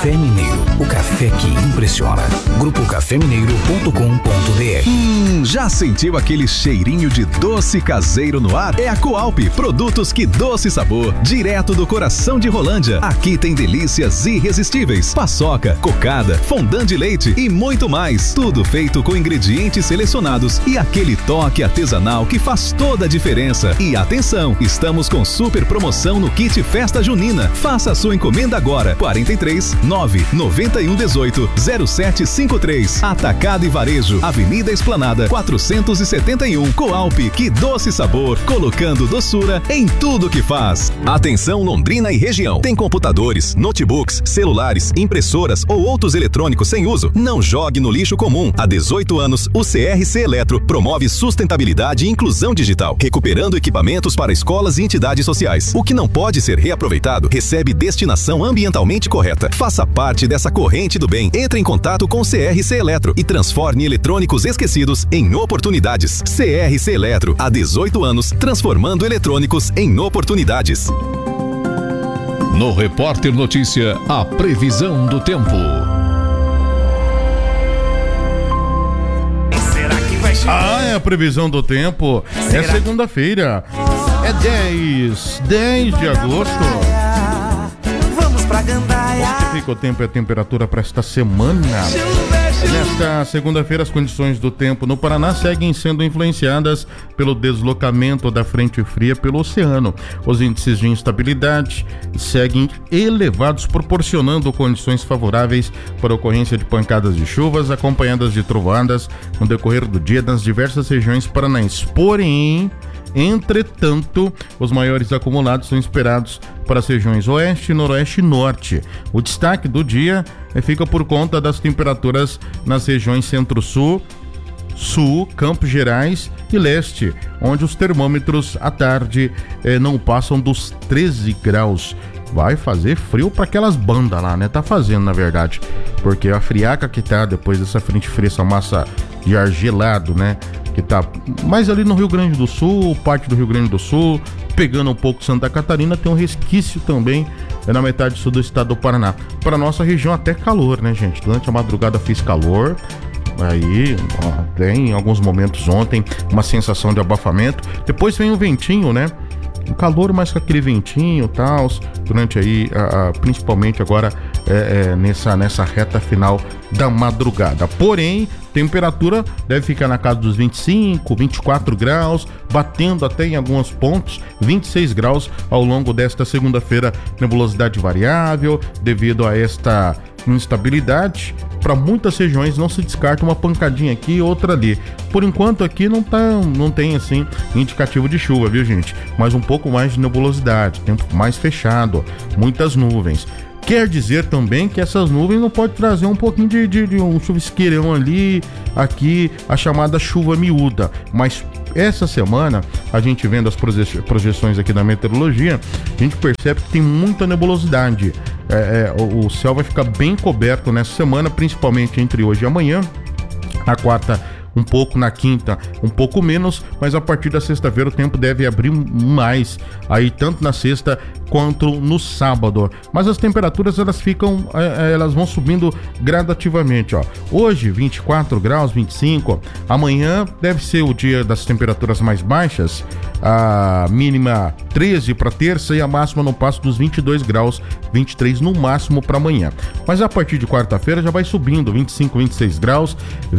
Café Mineiro, o café que impressiona. grupocafemineiro.com.br. Já sentiu aquele cheirinho de doce caseiro no ar? É a Coalp, produtos que doce sabor, direto do coração de Rolândia. Aqui tem delícias irresistíveis, paçoca, cocada, fondant de leite e muito mais. Tudo feito com ingredientes selecionados e aquele toque artesanal que faz toda a diferença. E atenção, estamos com super promoção no kit Festa Junina. Faça a sua encomenda agora. 43 991 18 0753. Atacado e Varejo, Avenida Esplanada 471. Coalp, que doce sabor, colocando doçura em tudo que faz. Atenção Londrina e região. Tem computadores, notebooks, celulares, impressoras ou outros eletrônicos sem uso? Não jogue no lixo comum. Há 18 anos, o CRC Eletro promove sustentabilidade e inclusão digital, recuperando equipamentos para escolas e entidades sociais. O que não pode ser reaproveitado recebe destinação ambientalmente correta. Faça parte dessa corrente do bem. Entre em contato com o CRC Eletro e transforme eletrônicos esquecidos em oportunidades. CRC Eletro, há 18 anos, transformando eletrônicos em oportunidades. No Repórter Notícia, a previsão do tempo. É a previsão do tempo. É segunda-feira. É 10 de agosto. Vamos pra Gandaia. Como que fica o tempo e a temperatura para esta semana? Nesta segunda-feira, as condições do tempo no Paraná seguem sendo influenciadas pelo deslocamento da frente fria pelo oceano. Os índices de instabilidade seguem elevados, proporcionando condições favoráveis para a ocorrência de pancadas de chuvas acompanhadas de trovoadas no decorrer do dia nas diversas regiões paranaenses. Porém, entretanto, os maiores acumulados são esperados para as regiões Oeste, Noroeste e Norte. O destaque do dia fica por conta das temperaturas nas regiões Centro-Sul, Sul, Campos Gerais e Leste, onde os termômetros à tarde não passam dos 13 graus. Vai fazer frio para aquelas bandas lá, né? Tá fazendo, na verdade, porque a friaca que tá depois dessa frente fria, essa massa de ar gelado, né? Que tá mais ali no Rio Grande do Sul, parte do Rio Grande do Sul, pegando um pouco Santa Catarina, tem um resquício também na metade sul do estado do Paraná. Para nossa região até calor, né, gente? Durante a madrugada fez calor, aí tem em alguns momentos ontem uma sensação de abafamento, depois vem o ventinho, né? Um calor mais com aquele ventinho e tal, durante aí, principalmente agora nessa reta final da madrugada. Porém, temperatura deve ficar na casa dos 25, 24 graus, batendo até em alguns pontos 26 graus ao longo desta segunda-feira. Nebulosidade variável devido a esta instabilidade. Para muitas regiões não se descarta uma pancadinha aqui e outra ali. Por enquanto aqui não tem assim indicativo de chuva, viu, gente? Mas um pouco mais de nebulosidade, tempo mais fechado, muitas nuvens. Quer dizer também que essas nuvens não podem trazer um pouquinho de um chuvisqueirão ali, aqui, a chamada chuva miúda. Mas essa semana, a gente vendo as projeções aqui da meteorologia, a gente percebe que tem muita nebulosidade. O céu vai ficar bem coberto nessa semana, principalmente entre hoje e amanhã. Na quarta, um pouco, na quinta um pouco menos, mas a partir da sexta-feira o tempo deve abrir mais, aí tanto na sexta quanto no sábado. Mas as temperaturas elas vão subindo gradativamente, ó. Hoje 24 graus, 25, amanhã deve ser o dia das temperaturas mais baixas, a mínima 13 para terça e a máxima no passo dos 22 graus, 23 no máximo para amanhã. Mas a partir de quarta-feira já vai subindo, 25, 26 graus,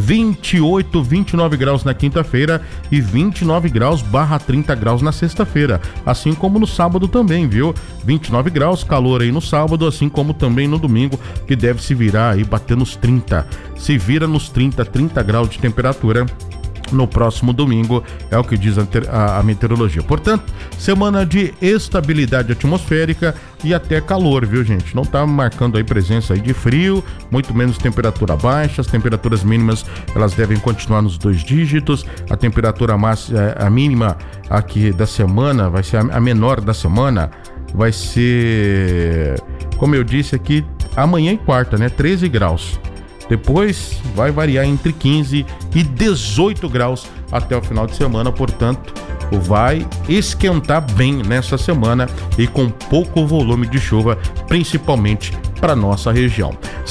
28, 29 graus na quinta-feira e 29 graus / 30 graus na sexta-feira, assim como no sábado também, viu? 29 graus, calor aí no sábado, assim como também no domingo, que deve se virar aí, bater nos 30, se vira nos 30 graus de temperatura no próximo domingo, é o que diz a meteorologia. Portanto, semana de estabilidade atmosférica e até calor, viu, gente? Não tá marcando aí presença aí de frio, muito menos temperatura baixa. As temperaturas mínimas, elas devem continuar nos 2 dígitos. A temperatura máxima, a mínima aqui da semana, vai ser a menor da semana, vai ser, como eu disse aqui, amanhã e quarta, né? 13 graus. Depois vai variar entre 15 e 18 graus até o final de semana, portanto, vai esquentar bem nessa semana e com pouco volume de chuva, principalmente para nossa região.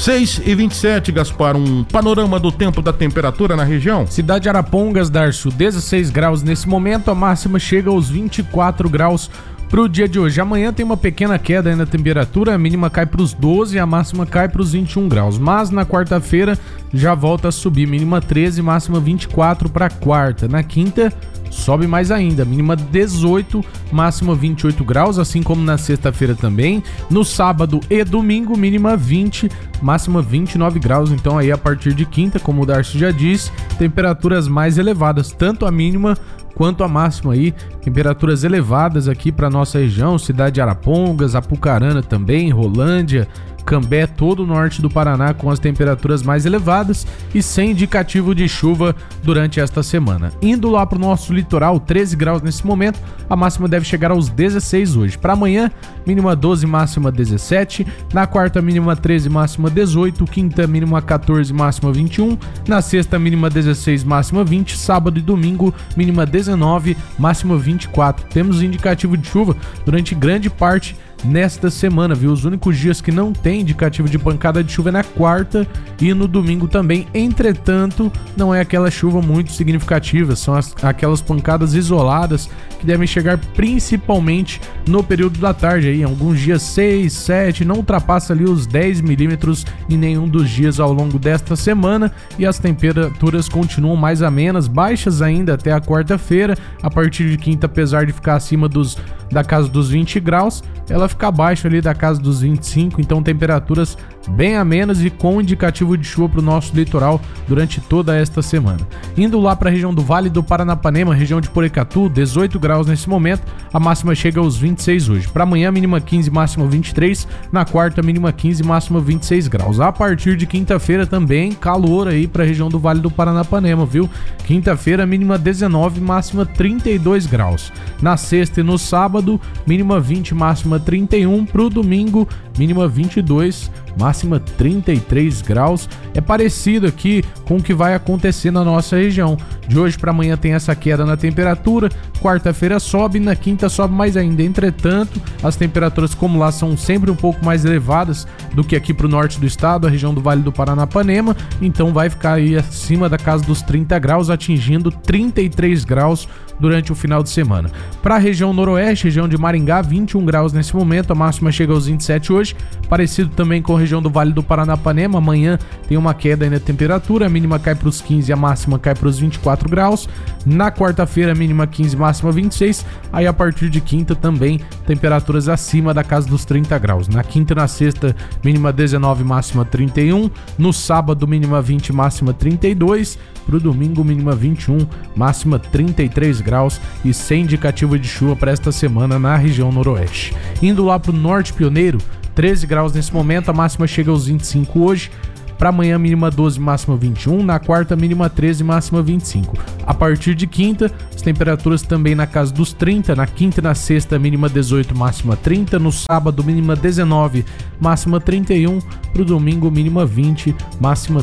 6h27, Gaspar, um panorama do tempo da temperatura na região. Cidade de Arapongas, Darcio, 16 graus nesse momento, a máxima chega aos 24 graus pro dia de hoje. Amanhã tem uma pequena queda aí na temperatura, a mínima cai para os 12 e a máxima cai para os 21 graus. Mas na quarta-feira já volta a subir, mínima 13, máxima 24 para quarta. Na quinta sobe mais ainda, mínima 18, máxima 28 graus, assim como na sexta-feira também. No sábado e domingo, mínima 20, máxima 29 graus. Então aí a partir de quinta, como o Darcio já disse, temperaturas mais elevadas, tanto a mínima quanto a máxima aí, temperaturas elevadas aqui para nossa região, cidade de Arapongas, Apucarana também, Rolândia, Cambé, todo o norte do Paraná com as temperaturas mais elevadas e sem indicativo de chuva durante esta semana. Indo lá para o nosso litoral, 13 graus nesse momento, a máxima deve chegar aos 16 hoje. Para amanhã, mínima 12, máxima 17, na quarta mínima 13, máxima 18, quinta mínima 14, máxima 21, na sexta mínima 16, máxima 20, sábado e domingo mínima 19, máxima 24. Temos indicativo de chuva durante grande parte nesta semana, viu? Os únicos dias que não tem indicativo de pancada de chuva é na quarta e no domingo também. Entretanto, não é aquela chuva muito significativa, são aquelas pancadas isoladas que devem chegar principalmente no período da tarde aí, alguns dias 6, 7, não ultrapassa ali os 10 milímetros em nenhum dos dias ao longo desta semana e as temperaturas continuam mais amenas, baixas ainda até a quarta-feira. A partir de quinta, apesar de ficar acima da casa dos 20 graus, ela fica abaixo ali da casa dos 25, então temperaturas bem amenas e com indicativo de chuva para o nosso litoral durante toda esta semana. Indo lá para a região do Vale do Paranapanema, região de Porecatu, 18 graus nesse momento, a máxima chega aos 26 hoje. Para amanhã, mínima 15, máxima 23, na quarta, mínima 15, máxima 26 graus. A partir de quinta-feira também, calor aí para a região do Vale do Paranapanema, viu? Quinta-feira, mínima 19, máxima 32 graus. Na sexta e no sábado, mínima 20, máxima 31, pro domingo, mínima 22, máxima 33 graus. É parecido aqui com o que vai acontecer na nossa região. De hoje para amanhã tem essa queda na temperatura, quarta-feira sobe, na quinta sobe mais ainda. Entretanto, as temperaturas como lá são sempre um pouco mais elevadas do que aqui pro norte do estado, a região do Vale do Paranapanema, então vai ficar aí acima da casa dos 30 graus, atingindo 33 graus durante o final de semana. Para a região noroeste, região de Maringá, 21 graus nesse momento, a máxima chega aos 27 hoje, parecido também com a região do Vale do Paranapanema. Amanhã tem uma queda aí na temperatura, a mínima cai para os 15 e a máxima cai para os 24 graus. Na quarta-feira, mínima 15, máxima 26, aí a partir de quinta também temperaturas acima da casa dos 30 graus. Na quinta e na sexta, mínima 19, máxima 31, no sábado, mínima 20, máxima 32, pro domingo, mínima 21, máxima 33 graus e sem indicativo de chuva para esta semana na região noroeste. Indo lá pro norte pioneiro, 13 graus nesse momento, a máxima chega aos 25 hoje. Para amanhã, mínima 12, máxima 21. Na quarta, mínima 13, máxima 25. A partir de quinta, as temperaturas também na casa dos 30. Na quinta e na sexta, mínima 18, máxima 30. No sábado, mínima 19, máxima 31. Para o domingo, mínima 20, máxima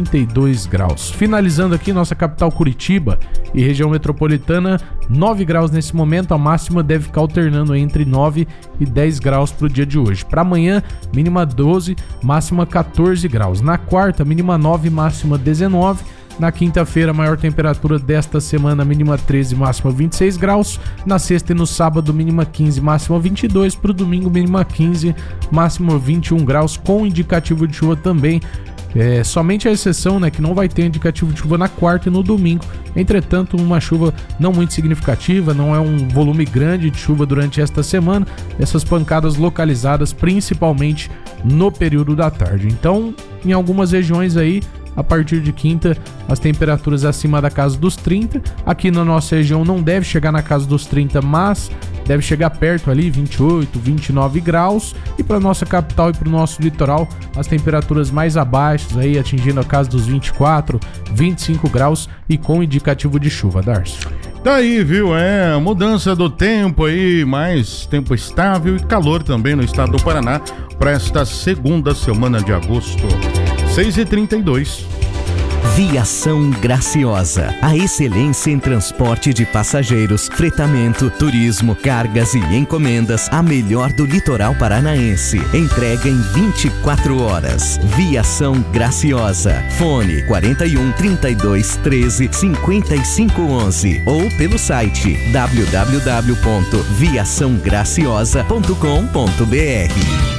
32 graus. Finalizando aqui nossa capital Curitiba e região metropolitana, 9 graus nesse momento. A máxima deve ficar alternando entre 9 e 10 graus para o dia de hoje. Para amanhã, mínima 12, máxima 14 graus. Na quarta, mínima 9, máxima 19. Na quinta-feira, a maior temperatura desta semana, mínima 13, máxima 26 graus. Na sexta e no sábado, mínima 15, máxima 22. Para o domingo, mínima 15, máxima 21 graus, com indicativo de chuva também. Somente a exceção, né, que não vai ter indicativo de chuva na quarta e no domingo. Entretanto, uma chuva não muito significativa, não é um volume grande de chuva durante esta semana. Essas pancadas localizadas principalmente no período da tarde. Então, em algumas regiões aí, a partir de quinta, as temperaturas acima da casa dos 30. Aqui na nossa região não deve chegar na casa dos 30, mas deve chegar perto ali, 28, 29 graus. E para nossa capital e para o nosso litoral, as temperaturas mais abaixo, aí atingindo a casa dos 24, 25 graus e com indicativo de chuva, Darcio. Daí, viu? Mudança do tempo aí, mais tempo estável e calor também no estado do Paraná para esta segunda semana de agosto. 6h32. Viação Graciosa, a excelência em transporte de passageiros, fretamento, turismo, cargas e encomendas, a melhor do litoral paranaense. Entrega em 24 horas. Viação Graciosa. Fone 41 32 13 55 11 ou pelo site www.viaçãograciosa.com.br.